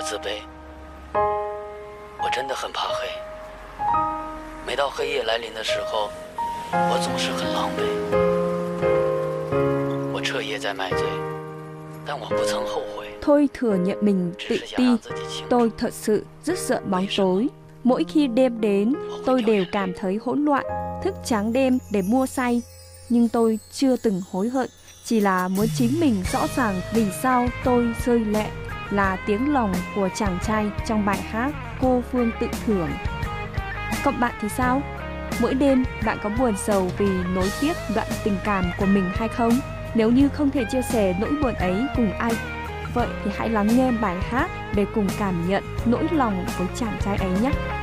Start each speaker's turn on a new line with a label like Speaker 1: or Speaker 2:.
Speaker 1: 自卑，我真的很怕黑。每到黑夜来临的时候，我总是很狼狈。我彻夜在买醉，但我不曾后悔。
Speaker 2: Tôi thừa nhận mình tự ti. Tôi thật sự rất sợ bóng tối. Mỗi khi đêm đến, tôi đều cảm thấy hỗn loạn, thức trắng đêm để mua say. Nhưng tôi chưa từng hối hận, chỉ là muốn chính mình rõ ràng vì sao tôi rơi lệ là tiếng lòng của chàng trai trong bài hát Cô Phương Tự Thưởng. Còn bạn thì sao? Mỗi đêm bạn có buồn sầu vì nối tiếp đoạn tình cảm của mình hay không? Nếu như không thể chia sẻ nỗi buồn ấy cùng ai, vậy thì hãy lắng nghe bài hát để cùng cảm nhận nỗi lòng với chàng trai ấy nhé.